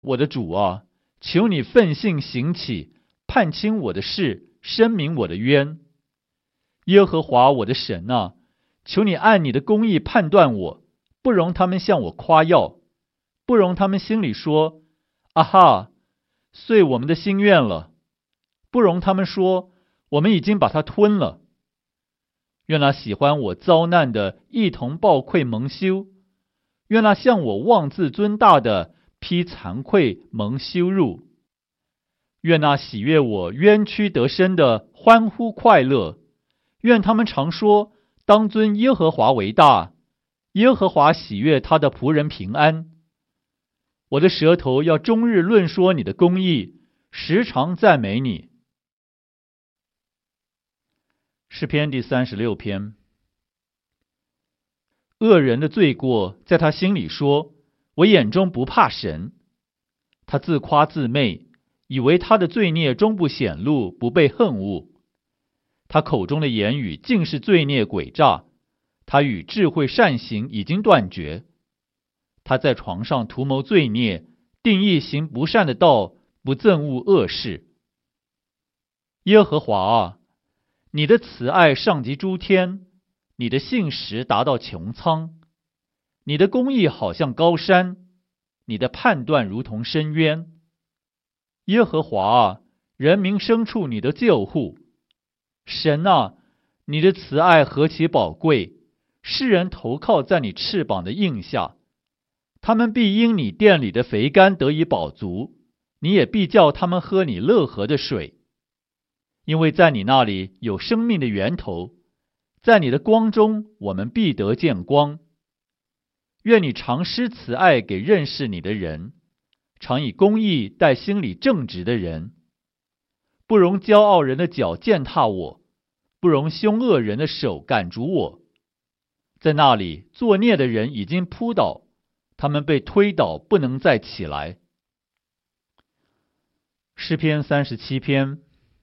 我的主啊，求你奋性行起，判清我的事，申明我的冤。耶和华我的神啊，求你按你的公义判断我，不容他们向我夸耀，不容他们心里说：啊哈，遂我们的心愿了，不容他们说：我们已经把它吞了。愿那喜欢我遭难的一同抱愧蒙羞，愿那向我妄自尊大的披惭愧蒙羞辱。愿那喜悦我冤屈得生的欢呼快乐，愿他们常说：当尊耶和华为大，耶和华喜悦他的仆人平安。我的舌头要终日论说你的公义，时常赞美你。诗篇第36篇。恶人的罪过在他心里说：我眼中不怕神。他自夸自媚，以为他的罪孽终不显露，不被恨恶。他口中的言语尽是罪孽诡诈，他与智慧善行已经断绝。他在床上图谋罪孽，定义行不善的道，不憎恶恶事。耶和华啊，你的慈爱上及诸天，你的信实达到穹苍，你的公义好像高山，你的判断如同深渊。耶和华啊，人民牲畜你的救护。神啊，你的慈爱何其宝贵，世人投靠在你翅膀的印下。他们必因你殿里的肥甘得以饱足，你也必叫他们喝你乐河的水。因为在你那里有生命的源头，在你的光中我们必得见光。愿你常施慈爱给认识你的人，常以公义待心里正直的人。不容骄傲人的脚践踏我，不容凶恶人的手赶逐我。在那里作孽的人已经扑倒，他们被推倒，不能再起来。诗篇37篇。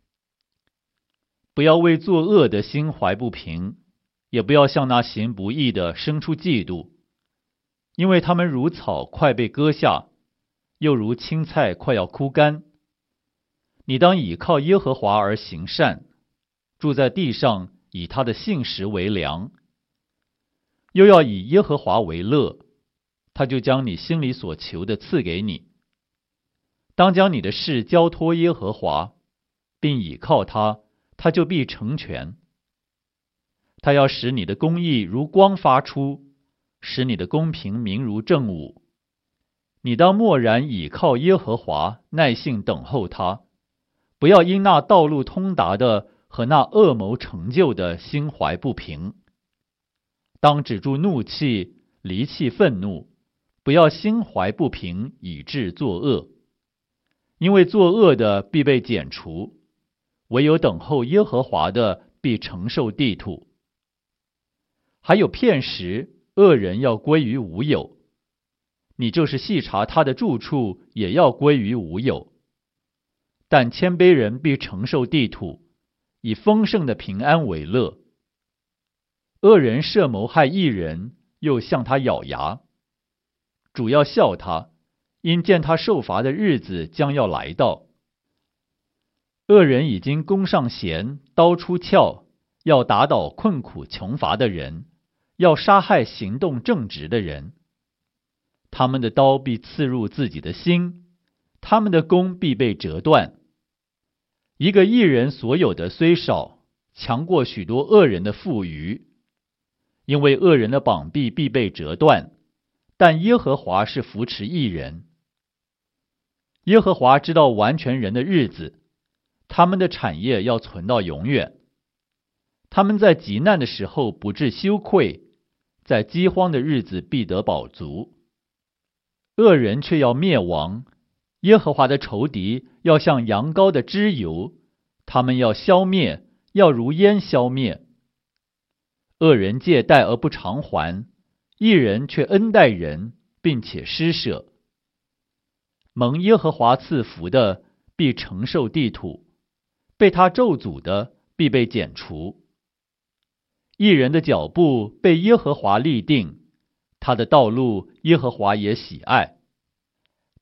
不要为作恶的心怀不平，也不要向那行不义的生出嫉妒，因为他们如草快被割下，又如青菜快要枯干。你当倚靠耶和华而行善，住在地上，以他的信实为粮。又要以耶和华为乐，他就将你心里所求的赐给你。当将你的事交托耶和华，并倚靠他，他就必成全。他要使你的公义如光发出，使你的公平明如正午。你当默然倚靠耶和华，耐性等候他，不要因那道路通达的和那恶谋成就的心怀不平。当止住怒气，离弃愤怒，不要心怀不平，以致作恶。因为作恶的必被剪除，唯有等候耶和华的必承受地土。还有片时，恶人要归于无有，你就是细查他的住处，也要归于无有。但谦卑人必承受地土，以丰盛的平安为乐。恶人设谋害义人，又向他咬牙。主要笑他，因见他受罚的日子将要来到。恶人已经弓上弦，刀出鞘，要打倒困苦穷乏的人，要杀害行动正直的人。他们的刀必刺入自己的心，他们的弓必被折断。一个义人所有的虽少，强过许多恶人的富余。因为恶人的膀臂必被折断，但耶和华是扶持义人。耶和华知道完全人的日子，他们的产业要存到永远。他们在极难的时候不致羞愧，在饥荒的日子必得饱足。恶人却要灭亡，耶和华的仇敌要像羊羔的脂油，他们要消灭，要如烟消灭。恶人借贷而不偿还，义人却恩待人，并且施舍。蒙耶和华赐福的必承受地土，被他咒诅的必被剪除。义人的脚步被耶和华立定，他的道路耶和华也喜爱。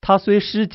他虽施